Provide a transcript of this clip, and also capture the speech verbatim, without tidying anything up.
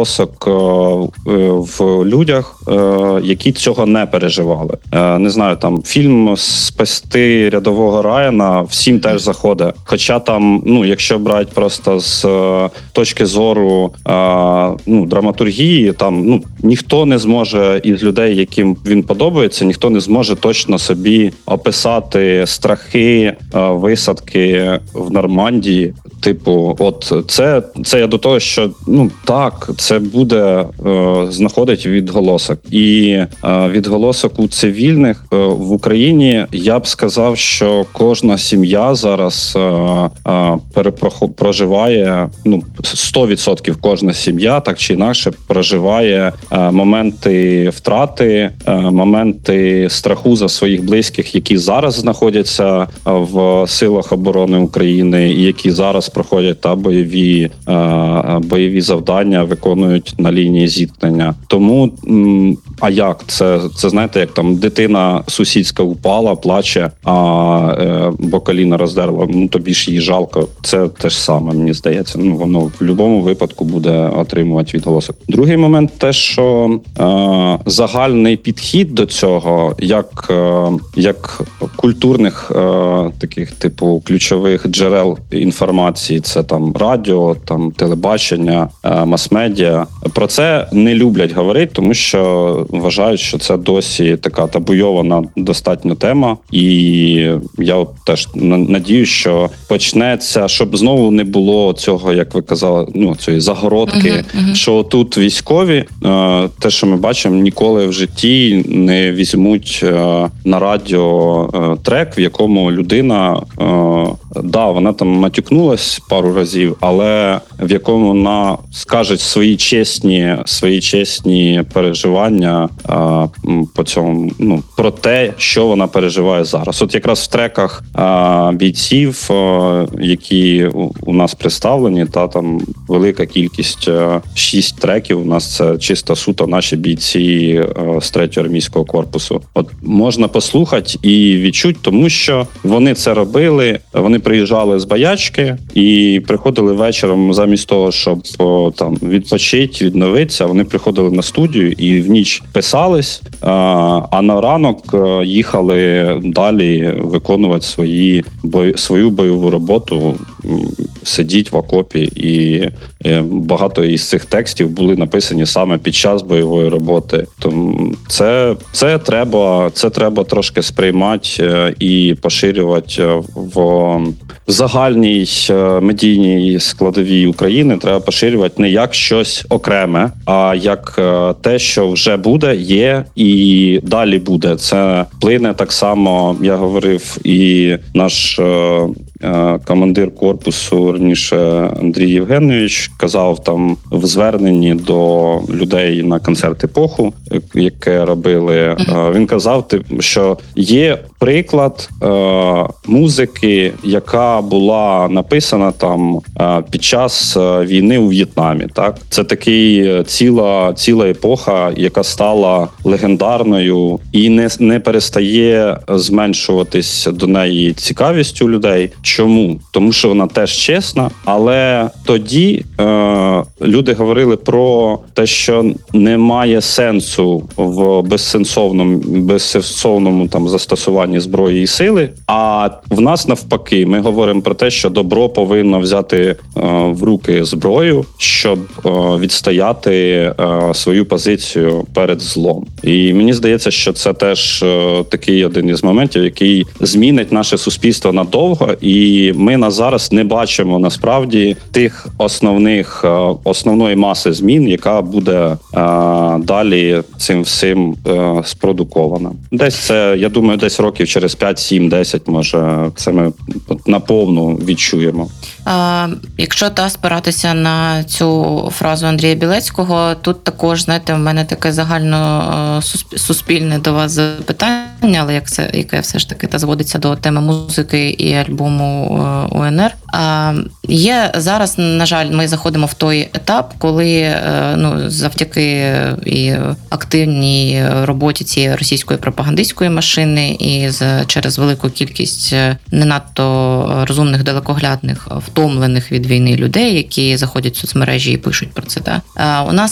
відголосок в людях, які цього не переживали. Не знаю, там фільм «Спасти рядового Райана» всім теж заходить. Хоча там, ну, якщо брати просто з точки зору ну, драматургії, там ну, ніхто не зможе із людей, яким він подобається, ніхто не зможе точно собі описати страхи висадки в Нормандії. Типу, от це, це я до того, що ну так, це буде е, знаходить відголосок. І е, відголосок у цивільних е, в Україні, я б сказав, що кожна сім'я зараз е, е, перепроживає, ну, сто відсотків кожна сім'я, так чи інакше, проживає е, моменти втрати, е, моменти страху за своїх близьких, які зараз знаходяться в силах оборони України і які зараз проходять та бойові е, бойові завдання, виконують на лінії зіткнення. Тому, м, а як? Це, це знаєте, як там дитина сусідська упала, плаче, а е, бо коліна роздерла, ну тобі ж її жалко. Це те ж саме, мені здається. Ну, воно в будь-якому випадку буде отримувати відголосок. Другий момент те, що е, загальний підхід до цього, як, е, як культурних е, таких, типу, ключових джерел інформації, це там радіо, там телебачення, мас-медіа. Про це не люблять говорити, тому що вважають, що це досі така табуйована достатньо тема. І я теж надію, що почнеться, щоб знову не було цього, як ви казали, ну, цієї загородки, uh-huh, uh-huh. що тут військові, те, що ми бачимо, ніколи в житті не візьмуть на радіо трек, в якому людина, да, вона там матюкнулась пару разів, але в якому вона скаже свої чесні, свої чесні переживання а, по цьому, ну, про те, що вона переживає зараз. От якраз в треках а, бійців, а, які у, у нас представлені, та там велика кількість, а, шість треків у нас це чисто суто наші бійці а, з третього армійського корпусу. От можна послухати і відчути, тому що вони це робили, вони приїжджали з боячки і приходили вечором замість того, щоб о, там відпочити, відновитися, вони приходили на студію і в ніч писались, а, а на ранок їхали далі виконувати свої, бой, свою бойову роботу, сидіть в окопі. І багато із цих текстів були написані саме під час бойової роботи. Тому це, це, треба, це треба трошки сприймати і поширювати в загальній медійній складовій України. Треба поширювати не як щось окреме, а як те, що вже буде, є і далі буде. Це вплине так само, я говорив, і наш командир корпусу раніше Андрій Євгенович казав там в зверненні до людей на концерт «Епоху», яке робили, він казав, що є приклад музики, яка була написана там під час війни у В'єтнамі. Так, це такий ціла ціла епоха, яка стала легендарною і не не перестає зменшуватись до неї цікавість у людей. Чому? Тому що вона теж чесна, але тоді е, люди говорили про те, що немає сенсу в безсенсовному, безсенсовному там застосуванні зброї і сили, а в нас навпаки, ми говоримо про те, що добро повинно взяти е, в руки зброю, щоб е, відстояти е, свою позицію перед злом. І мені здається, що це теж е, такий один із моментів, який змінить наше суспільство надовго, і ми на зараз не бачимо насправді тих основних, основної маси змін, яка буде а, далі цим всім а, спродукована. Десь це, я думаю, десь років через п'ять, сім, десять, може, це ми наповну відчуємо. А, якщо та спиратися на цю фразу Андрія Білецького, тут також, знаєте, в мене таке загально суспільне до вас запитання, але як це, яке все ж таки та зводиться до теми музики і альбому УНР. А, є зараз, на жаль, ми заходимо в той етап, коли ну, завдяки і активній роботі цієї російської пропагандистської машини і з, через велику кількість не надто розумних, далекоглядних, втомлених від війни людей, які заходять в соцмережі і пишуть про це. Да? А, у нас